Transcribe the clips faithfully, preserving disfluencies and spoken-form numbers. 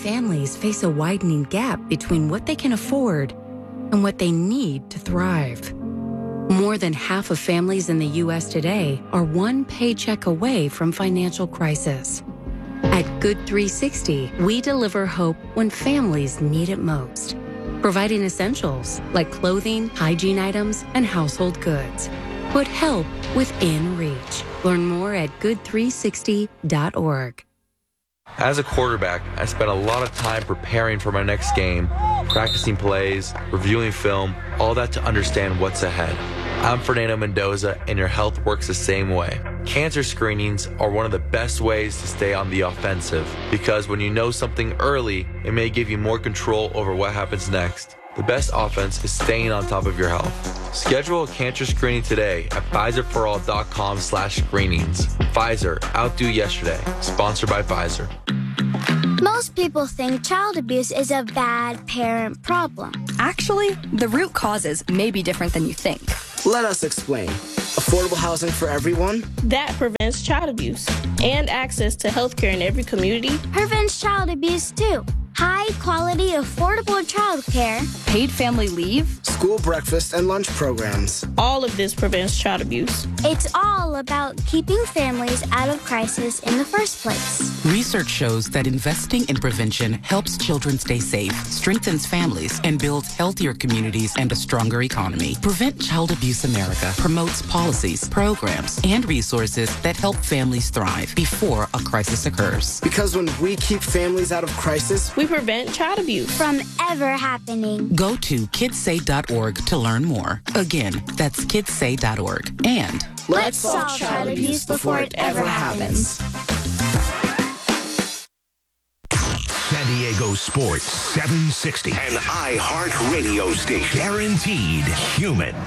families face a widening gap between what they can afford and what they need to thrive. More than half of families in the U S today are one paycheck away from financial crisis. At Good three sixty, we deliver hope when families need it most, providing essentials like clothing, hygiene items, and household goods. Put help within reach. Learn more at good three sixty dot org. As a quarterback, I spent a lot of time preparing for my next game, practicing plays, reviewing film, all that to understand what's ahead. I'm Fernando Mendoza, and your health works the same way. Cancer screenings are one of the best ways to stay on the offensive, because when you know something early, it may give you more control over what happens next. The best offense is staying on top of your health. Schedule a cancer screening today at Pfizer for all dot com slash screenings. Pfizer, outdo yesterday. Sponsored by Pfizer. Most people think child abuse is a bad parent problem. Actually, the root causes may be different than you think. Let us explain. Affordable housing for everyone? That prevents child abuse. And access to health care in every community prevents child abuse too. High quality, affordable child care. Paid family leave. School breakfast and lunch programs. All of this prevents child abuse. It's all about keeping families out of crisis in the first place. Research shows that investing in prevention helps children stay safe, strengthens families, and builds healthier communities and a stronger economy. Prevent Child Abuse America promotes policies, programs, and resources that help families thrive before a crisis occurs. Because when we keep families out of crisis, we prevent child abuse from ever happening. Go to kids say dot org to learn more. Again, that's kids say dot org. And let's solve child abuse before it ever happens. San Diego Sports seven sixty, an iHeart radio station, guaranteed human.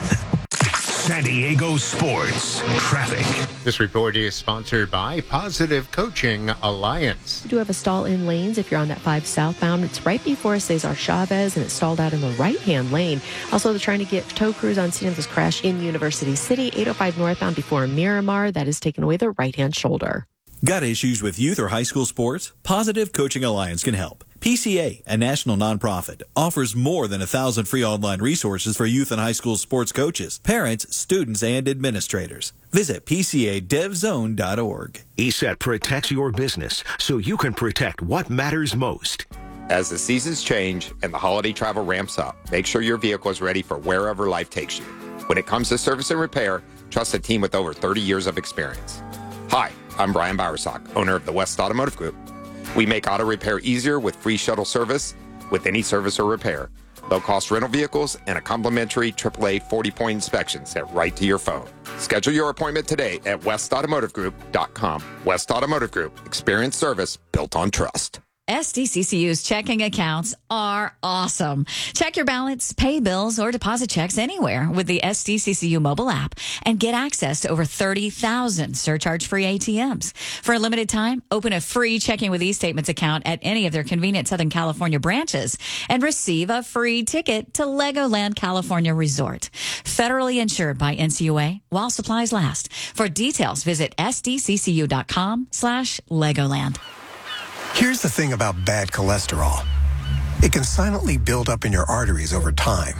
San Diego Sports Traffic. This report is sponsored by Positive Coaching Alliance. We do have a stall in lanes if you're on that five southbound. It's right before Cesar Chavez, and it's stalled out in the right-hand lane. Also, they're trying to get tow crews on scene of this crash in University City, eight oh five northbound before Miramar. That has taken away the right-hand shoulder. Got issues with youth or high school sports? Positive Coaching Alliance can help. P C A, a national nonprofit, offers more than a thousand free online resources for youth and high school sports coaches, parents, students, and administrators. Visit P C A dev zone dot org. E S E T protects your business so you can protect what matters most. As the seasons change and the holiday travel ramps up, make sure your vehicle is ready for wherever life takes you. When it comes to service and repair, trust a team with over thirty years of experience. Hi, I'm Brian Bowersock, owner of the West Automotive Group. We make auto repair easier with free shuttle service with any service or repair, low-cost rental vehicles, and a complimentary triple A forty-point inspection sent right to your phone. Schedule your appointment today at west automotive group dot com. West Automotive Group, experienced service built on trust. S D C C U's checking accounts are awesome. Check your balance, pay bills, or deposit checks anywhere with the S D C C U mobile app and get access to over thirty thousand surcharge-free A T Ms. For a limited time, open a free Checking with eStatements account at any of their convenient Southern California branches and receive a free ticket to Legoland California Resort. Federally insured by N C U A while supplies last. For details, visit S D C C U dot com slash Legoland. Here's the thing about bad cholesterol. It can silently build up in your arteries over time.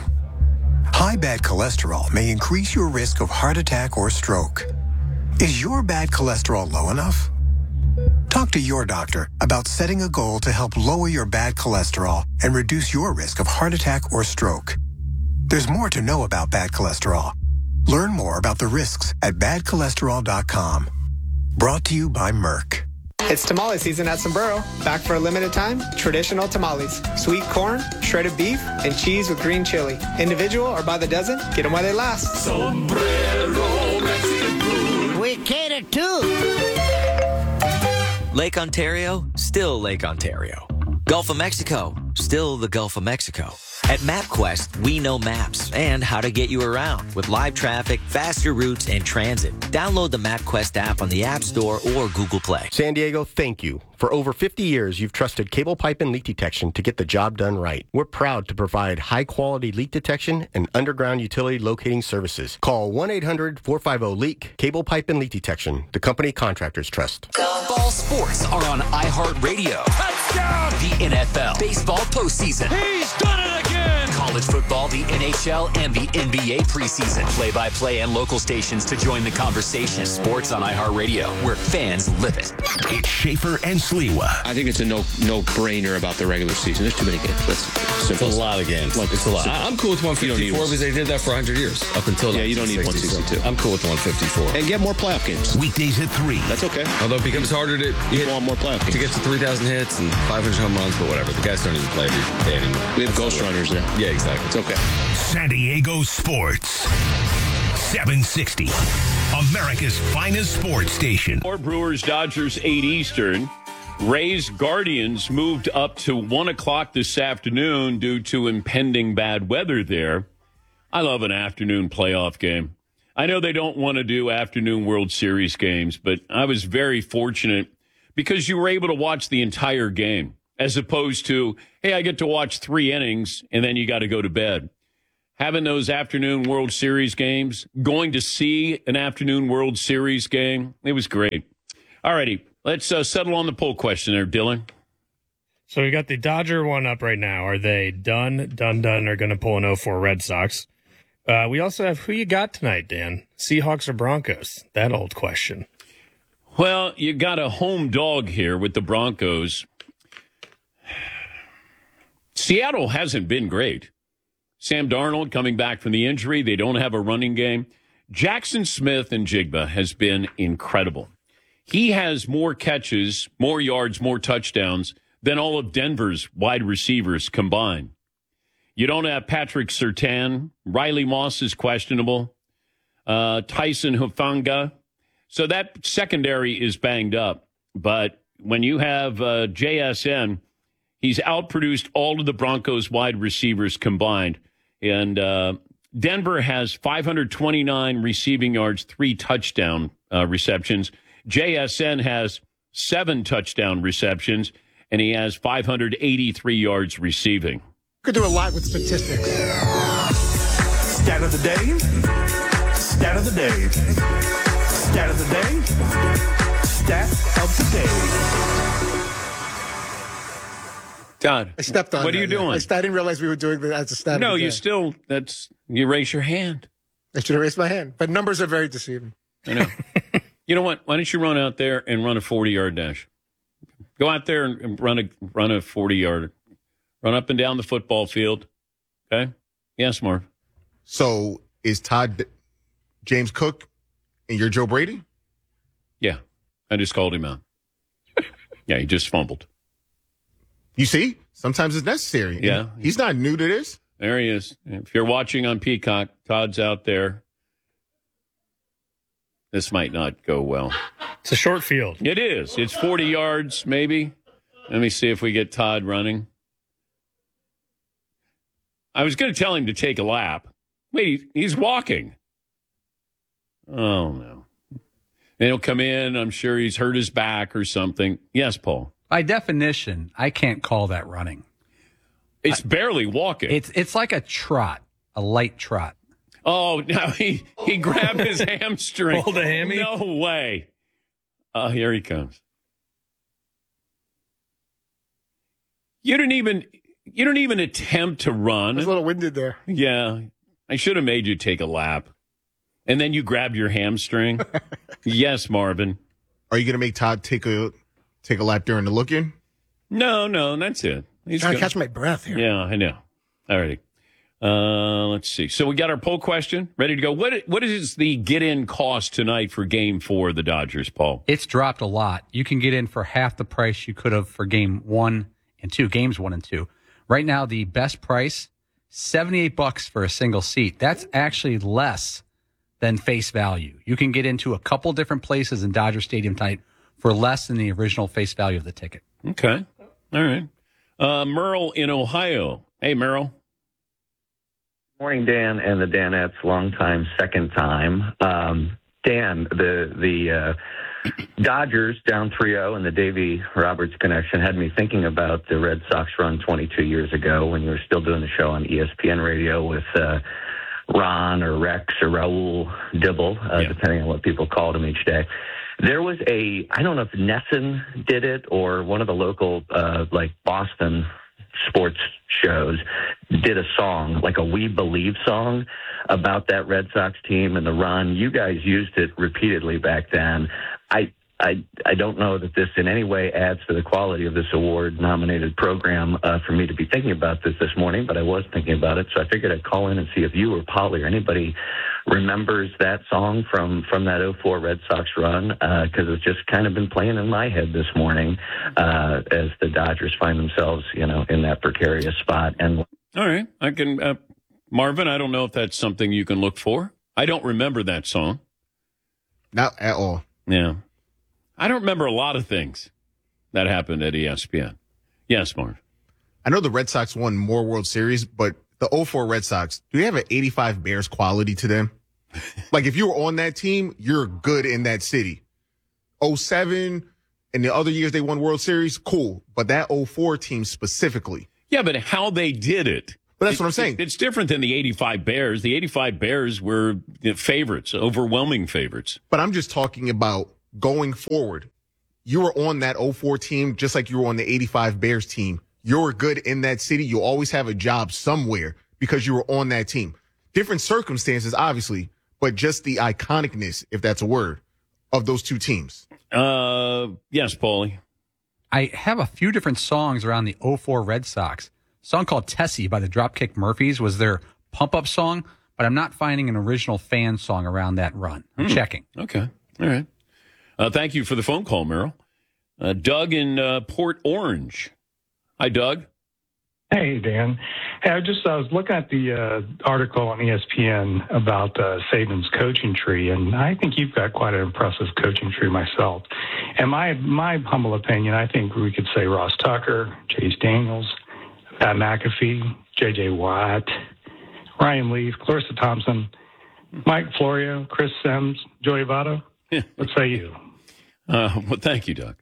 High bad cholesterol may increase your risk of heart attack or stroke. Is your bad cholesterol low enough? Talk to your doctor about setting a goal to help lower your bad cholesterol and reduce your risk of heart attack or stroke. There's more to know about bad cholesterol. Learn more about the risks at bad cholesterol dot com. Brought to you by Merck. It's tamale season at Sombrero. Back for a limited time, traditional tamales. Sweet corn, shredded beef, and cheese with green chili. Individual or by the dozen, get them while they last. Sombrero Mexican food. We cater too. Lake Ontario, still Lake Ontario. Gulf of Mexico, still the Gulf of Mexico. At MapQuest, we know maps and how to get you around with live traffic, faster routes, and transit. Download the MapQuest app on the App Store or Google Play. San Diego, thank you. For over fifty years, you've trusted cable pipe and leak detection to get the job done right. We're proud to provide high-quality leak detection and underground utility locating services. Call one eight hundred four five zero leak, Cable Pipe and Leak Detection, the company contractors trust. Fall sports are on iHeartRadio. Touchdown! The N F L, baseball postseason. He's done it again! College football, the N H L, and the N B A preseason. Play-by-play and local stations to join the conversation. Sports on iHeartRadio, where fans live it. It's Schaefer and Sliwa. I think it's a no no brainer about the regular season. There's too many games. That's simple. It's a lot of games. Like, it's a lot. simple. I'm cool with one fifty-four because they did that for one hundred years up until yeah. You don't need one sixty-two. I'm cool with one fifty-four. And get more playoff games. Weekdays at three. That's okay. Although it becomes harder to you want more playoff games. to get to three thousand hits and five hundred home runs, but whatever. The guys don't even play every day anymore. We have ghost runners now. Yeah, exactly. It's okay. San Diego Sports. seven sixty. America's finest sports station. Four Brewers, Dodgers, eight Eastern. Rays, Guardians moved up to one o'clock this afternoon due to impending bad weather there. I love an afternoon playoff game. I know they don't want to do afternoon World Series games, but I was very fortunate because you were able to watch the entire game as opposed to, hey, I get to watch three innings and then you got to go to bed. Having those afternoon World Series games, going to see an afternoon World Series game, it was great. All righty, let's uh, settle on the poll question there, Dylan. So we got the Dodger one up right now. Are they done, done, done, or going to pull an oh four Red Sox? Uh, we also have who you got tonight, Dan? Seahawks or Broncos? That old question. Well, you got a home dog here with the Broncos. Seattle hasn't been great. Sam Darnold coming back from the injury. They don't have a running game. Jackson Smith and Jigba has been incredible. He has more catches, more yards, more touchdowns than all of Denver's wide receivers combined. You don't have Patrick Surtain. Riley Moss is questionable. Uh, Tyson Hufanga. So that secondary is banged up. But when you have uh, J S N, he's outproduced all of the Broncos wide receivers combined. And uh, Denver has five hundred twenty-nine receiving yards, three touchdown uh, receptions. J S N has seven touchdown receptions, and he has five hundred eighty-three yards receiving. Could do a lot with statistics. Stat of the day. Stat of the day. Stat of the day. Stat of the day. Todd, I stepped on what that, are you yeah. doing? I, st- I didn't realize we were doing that as a stat. No, of the you day. still, that's, you raise your hand. I should have raised my hand. But numbers are very deceiving. I know. You know what? Why don't you run out there and run a forty-yard dash? Go out there and run a run a forty-yard. Run up and down the football field. Okay? Yes, Marv. So is Todd James Cook and you're Joe Brady? Yeah. I just called him out. Yeah, he just fumbled. You see? Sometimes it's necessary. Yeah. He's not new to this. There he is. If you're watching on Peacock, Todd's out there. This might not go well. It's a short field. It is. It's forty yards, maybe. Let me see if we get Todd running. I was going to tell him to take a lap. Wait, he's walking. Oh, no. And he'll come in. I'm sure he's hurt his back or something. Yes, Paul. By definition, I can't call that running. It's I, barely walking. It's it's like a trot, a light trot. Oh, no, he, he grabbed his hamstring. Hold a hammy? No way. Oh, here he comes. You didn't even you don't even attempt to run. It's a little winded there. Yeah. I should have made you take a lap. And then you grabbed your hamstring. Yes, Marvin. Are you going to make Todd take a take a lap during the look-in? No, no, that's it. He's trying to catch my breath here. Yeah, I know. All righty. Uh, let's see. So we got our poll question ready to go. What What is the get-in cost tonight for Game four of the Dodgers, Paul? It's dropped a lot. You can get in for half the price you could have for Game one and two, Games one and two. Right now, the best price, seventy-eight bucks for a single seat. That's actually less than face value. You can get into a couple different places in Dodger Stadium tonight for less than the original face value of the ticket. Okay. All right. Uh, Merle in Ohio. Hey, Merle. Morning, Dan, and the Danettes, long time, second time. Um, Dan, the the uh, Dodgers down three oh and the Davey Roberts connection had me thinking about the Red Sox run twenty-two years ago when you were still doing the show on E S P N radio with uh, Ron or Rex or Raul Dibble, uh, yeah. depending on what people called him each day. There was a, I don't know if Nesson did it or one of the local, uh, like Boston sports shows did a song, like a We Believe song about that Red Sox team and the run. You guys used it repeatedly back then. I, I, I don't know that this in any way adds to the quality of this award-nominated program uh, for me to be thinking about this this morning, but I was thinking about it, so I figured I'd call in and see if you or Polly or anybody remembers that song from, from that oh four Red Sox run, because uh, it's just kind of been playing in my head this morning uh, as the Dodgers find themselves, you know, in that precarious spot. And all right, I can, uh, Marvin, I don't know if that's something you can look for. I don't remember that song. Not at all. Yeah. I don't remember a lot of things that happened at E S P N. Yes, Marv. I know the Red Sox won more World Series, but the oh four Red Sox, do they have an eighty-five Bears quality to them? Like, if you were on that team, you're good in that city. oh seven and the other years they won World Series, cool. But that oh four team specifically. Yeah, but how they did it. But that's it, what I'm saying. It, it's different than the eighty-five Bears. The eighty-five Bears were favorites, overwhelming favorites. But I'm just talking about going forward. You were on that oh four team just like you were on the eighty-five Bears team. You're good in that city. You always have a job somewhere because you were on that team. Different circumstances, obviously, but just the iconicness, if that's a word, of those two teams. Uh, yes, Paulie. I have a few different songs around the oh four Red Sox. A song called Tessie by the Dropkick Murphys was their pump-up song, but I'm not finding an original fan song around that run. I'm hmm. checking. Okay. All right. Uh, thank you for the phone call, Merrill. Uh, Doug in uh, Port Orange. Hi, Doug. Hey, Dan. Hey, I just I was looking at the uh, article on E S P N about uh, Saban's coaching tree, and I think you've got quite an impressive coaching tree myself. And my my humble opinion, I think we could say Ross Tucker, Chase Daniels, Pat McAfee, J J Watt, Ryan Leaf, Clarissa Thompson, Mike Florio, Chris Sims, Joey Votto. What say you? Uh, well, thank you, Doug.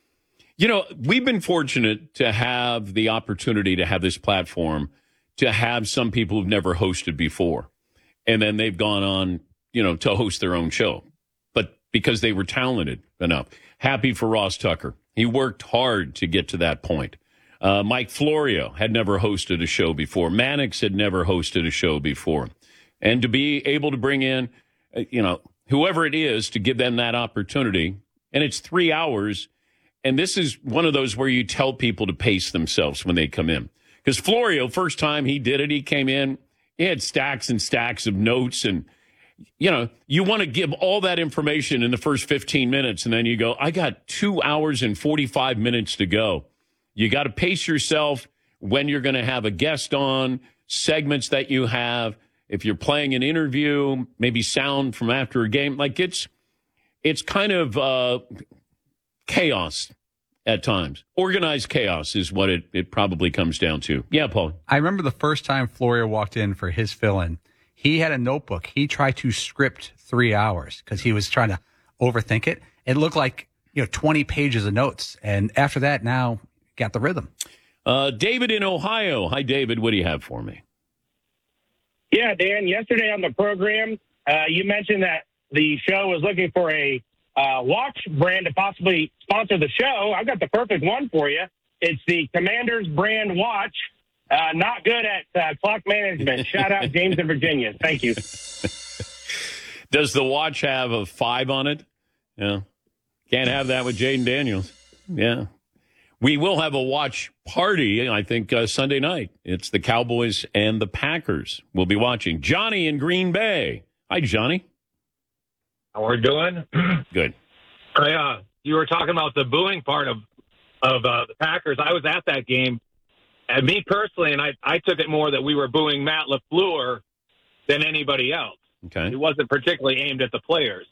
You know, we've been fortunate to have the opportunity to have this platform, to have some people who've never hosted before. And then they've gone on, you know, to host their own show. But because they were talented enough. Happy for Ross Tucker. He worked hard to get to that point. Uh, Mike Florio had never hosted a show before. Mannix had never hosted a show before. And to be able to bring in, uh, you know, whoever it is to give them that opportunity. And it's three hours. And this is one of those where you tell people to pace themselves when they come in. Because Florio, first time he did it, he came in, he had stacks and stacks of notes. And, you know, you want to give all that information in the first fifteen minutes. And then you go, I got two hours and forty-five minutes to go. You got to pace yourself when you're going to have a guest on, segments that you have. If you're playing an interview, maybe sound from after a game. Like it's, it's kind of uh, chaos at times. Organized chaos is what it, it probably comes down to. Yeah, Paul. I remember the first time Florio walked in for his fill-in. He had a notebook. He tried to script three hours because he was trying to overthink it. It looked like, you know, twenty pages of notes. And after that, now got the rhythm. Uh, David in Ohio. Hi, David. What do you have for me? Yeah, Dan, yesterday on the program, uh, you mentioned that the show was looking for a uh, watch brand to possibly sponsor the show. I've got the perfect one for you. It's the Commanders brand watch. Uh, not good at uh, clock management. Shout out James in Virginia. Thank you. Does the watch have a five on it? Yeah. Can't have that with Jaden Daniels. Yeah. We will have a watch party, I think, uh, Sunday night. It's the Cowboys and the Packers. We'll be watching. Johnny in Green Bay. Hi, Johnny. How are we doing? Good. I, uh, you were talking about the booing part of, of uh, the Packers. I was at that game. And me personally, and I, I took it more that we were booing Matt LaFleur than anybody else. Okay. It wasn't particularly aimed at the players.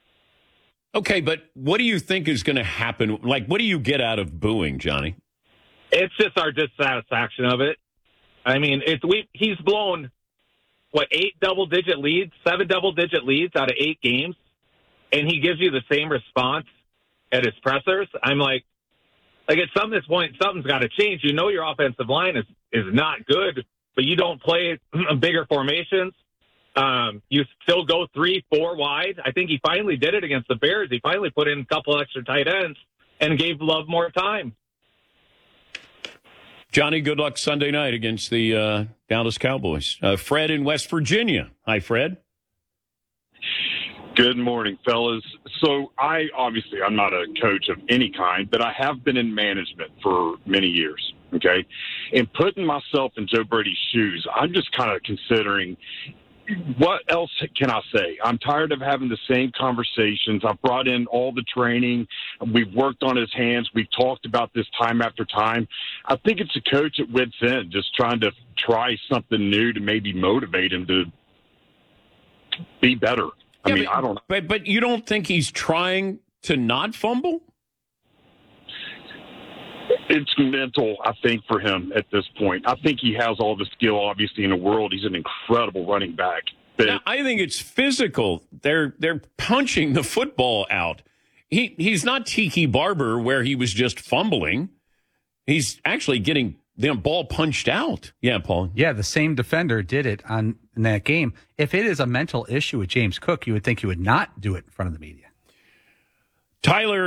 Okay, but what do you think is going to happen? Like, what do you get out of booing, Johnny? It's just our dissatisfaction of it. I mean, it's we he's blown, what, eight double-digit leads, seven double-digit leads out of eight games, and he gives you the same response at his pressers. I'm like, like at some this point, something's got to change. You know your offensive line is, is not good, but you don't play bigger formations. Um, you still go three, four wide. I think he finally did it against the Bears. He finally put in a couple extra tight ends and gave Love more time. Johnny, good luck Sunday night against the uh, Dallas Cowboys. Uh, Fred in West Virginia. Hi, Fred. Good morning, fellas. So I obviously I'm not a coach of any kind, but I have been in management for many years. Okay, and putting myself in Joe Brady's shoes, I'm just kind of considering what else can I say? I'm tired of having the same conversations. I've brought in all the training. We've worked on his hands. We've talked about this time after time. I think it's a coach at wit's end, just trying to try something new to maybe motivate him to be better. I Yeah, mean, but, I don't know. But, but you don't think he's trying to not fumble? It's mental, I think, for him at this point. I think he has all the skill, obviously, in the world. He's an incredible running back. But Now, I think it's physical. They're they're punching the football out. He he's not Tiki Barber where he was just fumbling. He's actually getting the ball punched out. Yeah, Paul. Yeah, the same defender did it on in that game. If it is a mental issue with James Cook, you would think he would not do it in front of the media. Tyler